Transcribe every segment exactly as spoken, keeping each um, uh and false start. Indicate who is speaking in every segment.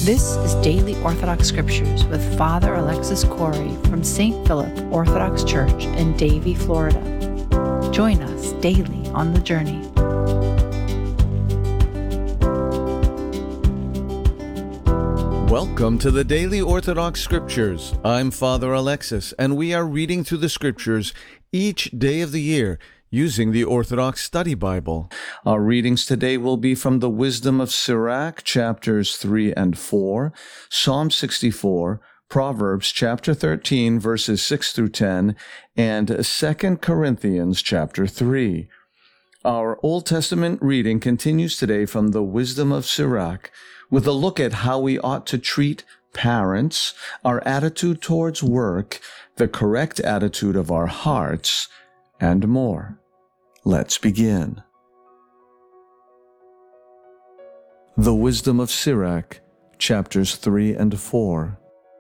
Speaker 1: This is Daily Orthodox Scriptures with Father Alexis Corey from Saint Philip Orthodox Church in Davie, Florida. Join us daily on the journey.
Speaker 2: Welcome to the Daily Orthodox Scriptures. I'm Father Alexis, and we are reading through the Scriptures each day of the year using the Orthodox Study Bible. Our readings today will be from the Wisdom of Sirach, chapters three and four, Psalm sixty-four, Proverbs chapter thirteen, verses six through ten, and Second Corinthians chapter three. Our Old Testament reading continues today from the Wisdom of Sirach, with a look at how we ought to treat parents, our attitude towards work, the correct attitude of our hearts, and more. Let's begin. The Wisdom of Sirach, chapters three and four.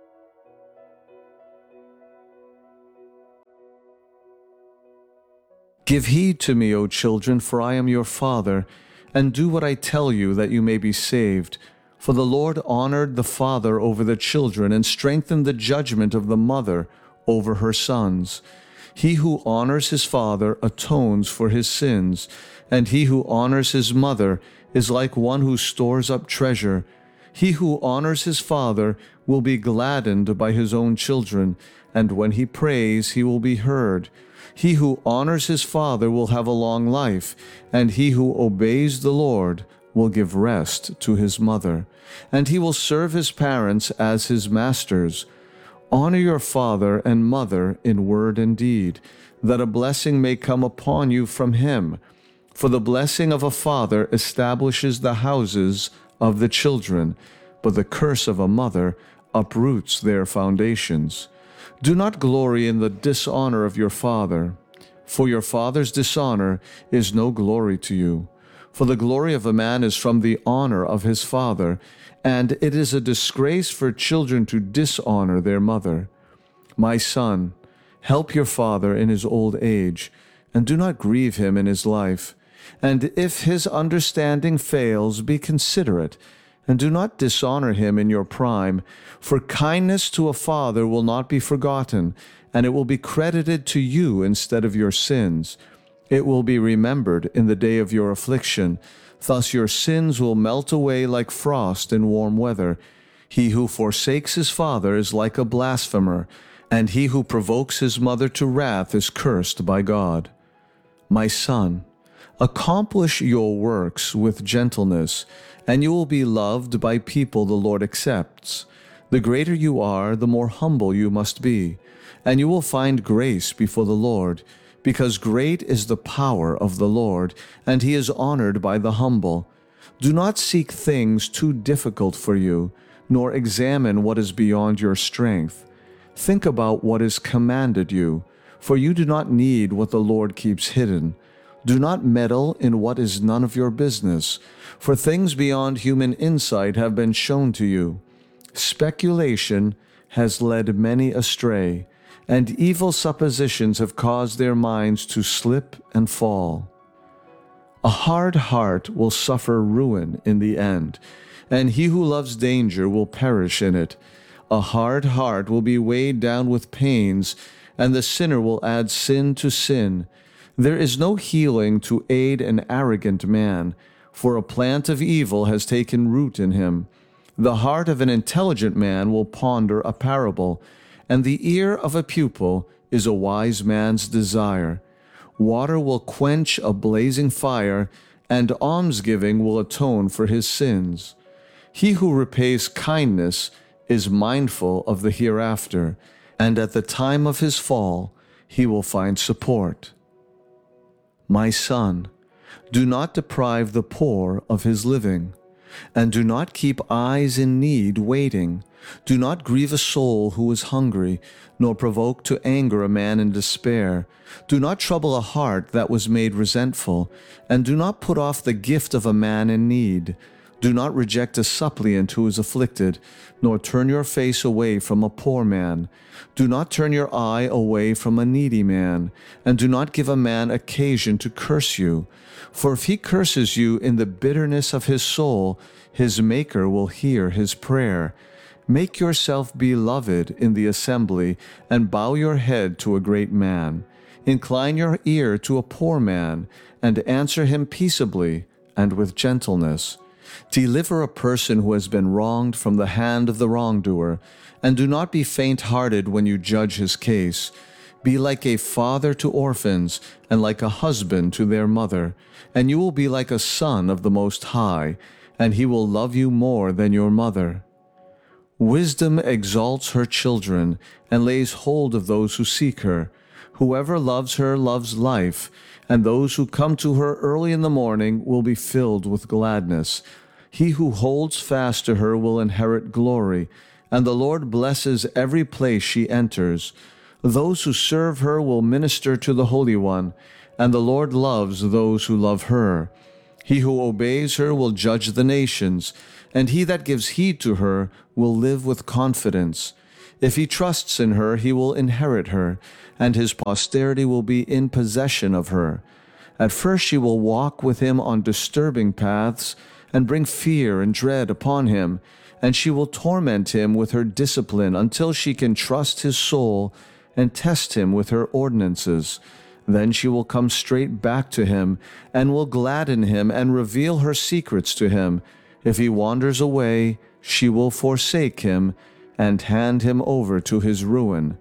Speaker 2: Give heed to me, O children, for I am your father, and do what I tell you, that you may be saved. For the Lord honored the father over the children, and strengthened the judgment of the mother over her sons. He who honors his father atones for his sins, and he who honors his mother is like one who stores up treasure. He who honors his father will be gladdened by his own children, and when he prays, he will be heard. He who honors his father will have a long life, and he who obeys the Lord will give rest to his mother, and he will serve his parents as his masters. Honor your father and mother in word and deed, that a blessing may come upon you from him. For the blessing of a father establishes the houses of the children, but the curse of a mother uproots their foundations. Do not glory in the dishonor of your father, for your father's dishonor is no glory to you. For the glory of a man is from the honor of his father, and it is a disgrace for children to dishonor their mother. My son, help your father in his old age, and do not grieve him in his life. And if his understanding fails, be considerate, and do not dishonor him in your prime. For kindness to a father will not be forgotten, and it will be credited to you instead of your sins. It will be remembered in the day of your affliction. Thus your sins will melt away like frost in warm weather. He who forsakes his father is like a blasphemer, and he who provokes his mother to wrath is cursed by God. My son, accomplish your works with gentleness, and you will be loved by people the Lord accepts. The greater you are, the more humble you must be, and you will find grace before the Lord. Because great is the power of the Lord, and he is honored by the humble. Do not seek things too difficult for you, nor examine what is beyond your strength. Think about what is commanded you, for you do not need what the Lord keeps hidden. Do not meddle in what is none of your business, for things beyond human insight have been shown to you. Speculation has led many astray, and evil suppositions have caused their minds to slip and fall. A hard heart will suffer ruin in the end, and he who loves danger will perish in it. A hard heart will be weighed down with pains, and the sinner will add sin to sin. There is no healing to aid an arrogant man, for a plant of evil has taken root in him. The heart of an intelligent man will ponder a parable, and the ear of a pupil is a wise man's desire. Water will quench a blazing fire, and almsgiving will atone for his sins. He who repays kindness is mindful of the hereafter, and at the time of his fall he will find support. My son, do not deprive the poor of his living, and do not keep eyes in need waiting. Do not grieve a soul who is hungry, nor provoke to anger a man in despair. Do not trouble a heart that was made resentful, and do not put off the gift of a man in need. Do not reject a suppliant who is afflicted, nor turn your face away from a poor man. Do not turn your eye away from a needy man, and do not give a man occasion to curse you. For if he curses you in the bitterness of his soul, his Maker will hear his prayer. Make yourself beloved in the assembly, and bow your head to a great man. Incline your ear to a poor man, and answer him peaceably and with gentleness. Deliver a person who has been wronged from the hand of the wrongdoer, and do not be faint-hearted when you judge his case. Be like a father to orphans, and like a husband to their mother, and you will be like a son of the Most High, and he will love you more than your mother. Wisdom exalts her children, and lays hold of those who seek her. Whoever loves her loves life, and those who come to her early in the morning will be filled with gladness. He who holds fast to her will inherit glory, and the Lord blesses every place she enters. Those who serve her will minister to the Holy One, and the Lord loves those who love her. He who obeys her will judge the nations, and he that gives heed to her will live with confidence. If he trusts in her, he will inherit her, and his posterity will be in possession of her. At first she will walk with him on disturbing paths, and bring fear and dread upon him, and she will torment him with her discipline until she can trust his soul and test him with her ordinances. Then she will come straight back to him, and will gladden him and reveal her secrets to him. If he wanders away, she will forsake him, and hand him over to his ruin.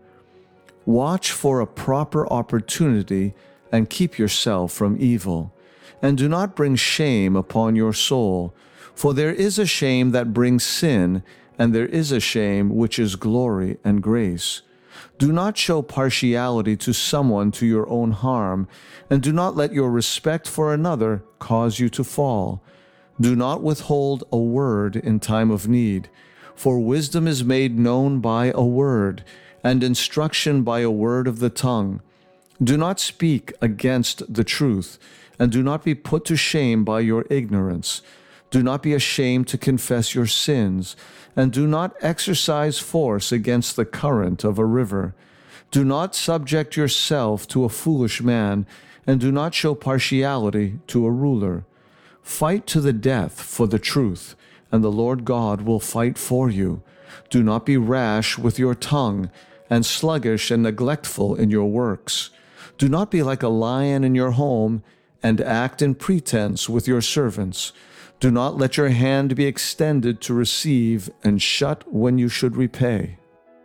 Speaker 2: Watch for a proper opportunity, and keep yourself from evil. And do not bring shame upon your soul, for there is a shame that brings sin, and there is a shame which is glory and grace. Do not show partiality to someone to your own harm, and do not let your respect for another cause you to fall. Do not withhold a word in time of need, for wisdom is made known by a word, and instruction by a word of the tongue. Do not speak against the truth, and do not be put to shame by your ignorance. Do not be ashamed to confess your sins, and do not exercise force against the current of a river. Do not subject yourself to a foolish man, and do not show partiality to a ruler. Fight to the death for the truth, and the Lord God will fight for you. Do not be rash with your tongue, and sluggish and neglectful in your works. Do not be like a lion in your home, and act in pretense with your servants. Do not let your hand be extended to receive, and shut when you should repay.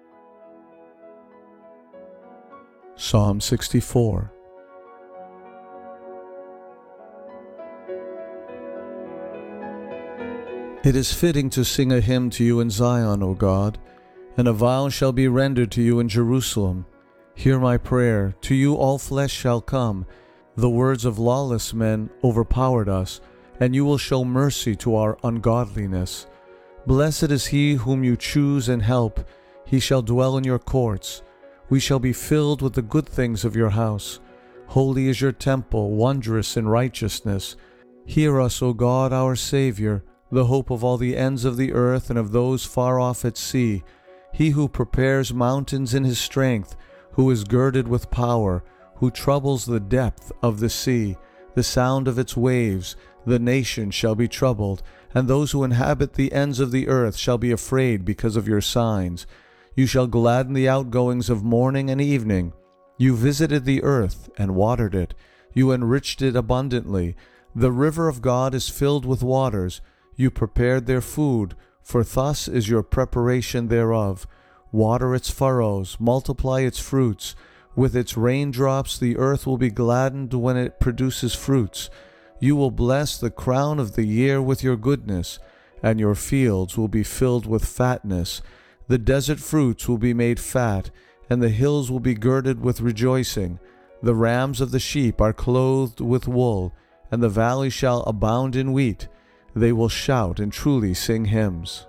Speaker 2: Psalm sixty-four. It is fitting to sing a hymn to you in Zion, O God, and a vow shall be rendered to you in Jerusalem. Hear my prayer, to you all flesh shall come. The words of lawless men overpowered us, and you will show mercy to our ungodliness. Blessed is he whom you choose and help. He shall dwell in your courts. We shall be filled with the good things of your house. Holy is your temple, wondrous in righteousness. Hear us, O God, our Savior, the hope of all the ends of the earth and of those far off at sea. He who prepares mountains in his strength, who is girded with power, who troubles the depth of the sea, the sound of its waves. The nation shall be troubled, and those who inhabit the ends of the earth shall be afraid because of your signs. You shall gladden the outgoings of morning and evening. You visited the earth and watered it. You enriched it abundantly. The river of God is filled with waters. You prepared their food, for thus is your preparation thereof. Water its furrows, multiply its fruits. With its raindrops the earth will be gladdened when it produces fruits. You will bless the crown of the year with your goodness, and your fields will be filled with fatness. The desert fruits will be made fat, and the hills will be girded with rejoicing. The rams of the sheep are clothed with wool, and the valley shall abound in wheat. They will shout and truly sing hymns.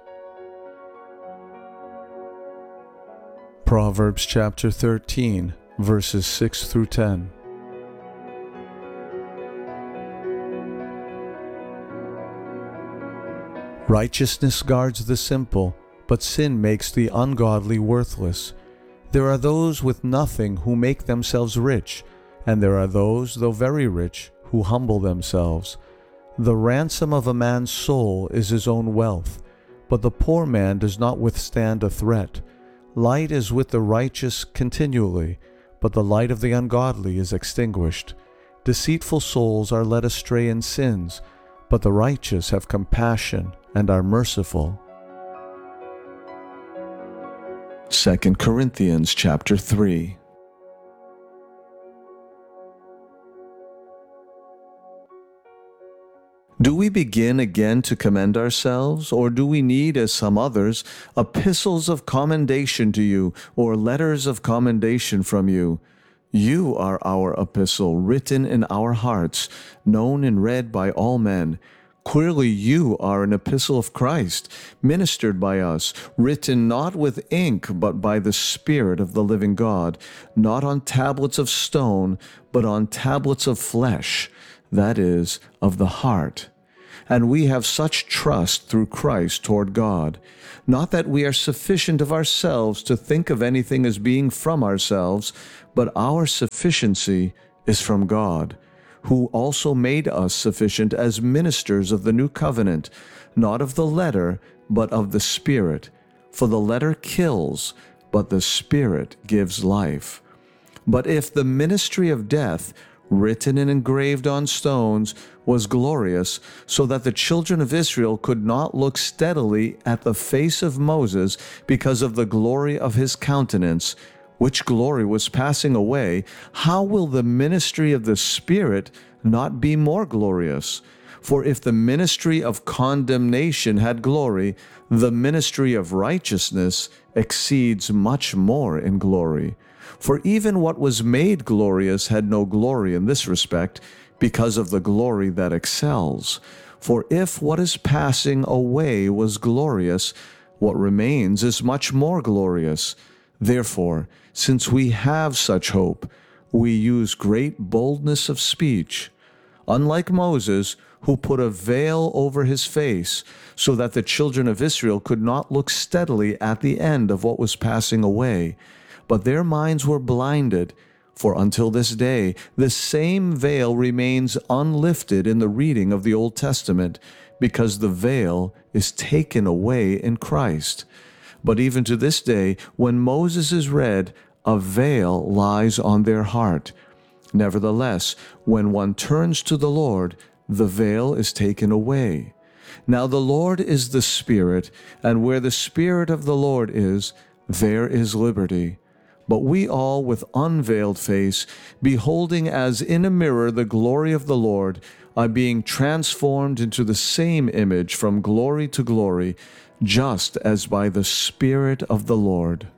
Speaker 2: Proverbs chapter thirteen, verses six through ten. Righteousness guards the simple, but sin makes the ungodly worthless. There are those with nothing who make themselves rich, and there are those, though very rich, who humble themselves. The ransom of a man's soul is his own wealth, but the poor man does not withstand a threat. Light is with the righteous continually, but the light of the ungodly is extinguished. Deceitful souls are led astray in sins, but the righteous have compassion and are merciful. Second Corinthians chapter three. Do we begin again to commend ourselves, or do we need, as some others, epistles of commendation to you, or letters of commendation from you? You are our epistle, written in our hearts, known and read by all men. Clearly you are an epistle of Christ, ministered by us, written not with ink, but by the Spirit of the living God, not on tablets of stone, but on tablets of flesh, that is, of the heart. And we have such trust through Christ toward God. Not that we are sufficient of ourselves to think of anything as being from ourselves, but our sufficiency is from God, who also made us sufficient as ministers of the new covenant, not of the letter, but of the Spirit. For the letter kills, but the Spirit gives life. But if the ministry of death, written and engraved on stones, was glorious, so that the children of Israel could not look steadily at the face of Moses because of the glory of his countenance, which glory was passing away, how will the ministry of the Spirit not be more glorious? For if the ministry of condemnation had glory, the ministry of righteousness exceeds much more in glory. For even what was made glorious had no glory in this respect, because of the glory that excels. For if what is passing away was glorious, what remains is much more glorious. Therefore, since we have such hope, we use great boldness of speech. Unlike Moses, who put a veil over his face, so that the children of Israel could not look steadily at the end of what was passing away, but their minds were blinded. For until this day, the same veil remains unlifted in the reading of the Old Testament, because the veil is taken away in Christ. But even to this day, when Moses is read, a veil lies on their heart. Nevertheless, when one turns to the Lord, the veil is taken away. Now the Lord is the Spirit, and where the Spirit of the Lord is, there is liberty. But we all, with unveiled face, beholding as in a mirror the glory of the Lord, are being transformed into the same image from glory to glory, just as by the Spirit of the Lord.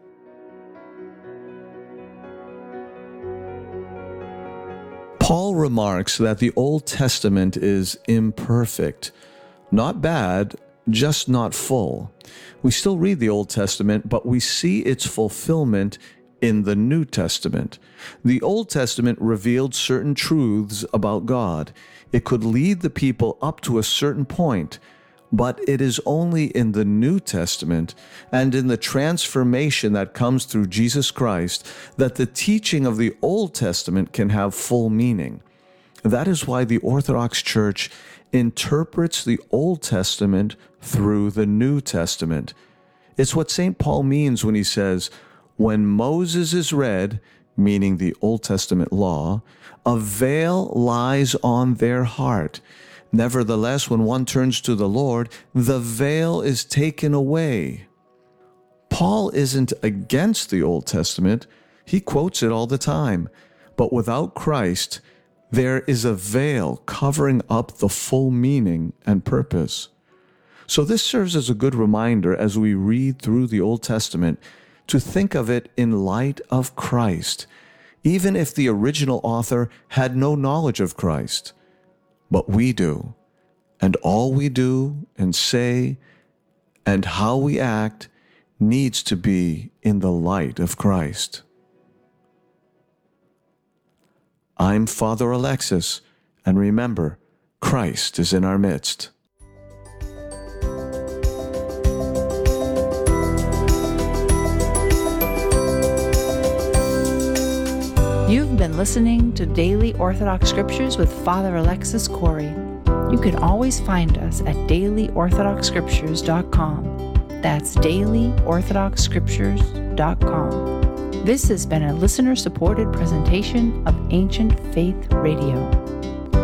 Speaker 2: Paul remarks that the Old Testament is imperfect. Not bad, just not full. We still read the Old Testament, but we see its fulfillment in the New Testament. The Old Testament revealed certain truths about God. It could lead the people up to a certain point, but it is only in the New Testament and in the transformation that comes through Jesus Christ that the teaching of the Old Testament can have full meaning. That is why the Orthodox Church interprets the Old Testament through the New Testament. It's what Saint Paul means when he says, when Moses is read, meaning the Old Testament law, a veil lies on their heart. Nevertheless, when one turns to the Lord, the veil is taken away. Paul isn't against the Old Testament. He quotes it all the time. But without Christ, there is a veil covering up the full meaning and purpose. So this serves as a good reminder as we read through the Old Testament to think of it in light of Christ, even if the original author had no knowledge of Christ. But we do, and all we do and say and how we act needs to be in the light of Christ. I'm Father Alexis, and remember, Christ is in our midst.
Speaker 1: You've been listening to Daily Orthodox Scriptures with Father Alexis Corey. You can always find us at daily orthodox scriptures dot com. That's daily orthodox scriptures dot com. This has been a listener-supported presentation of Ancient Faith Radio.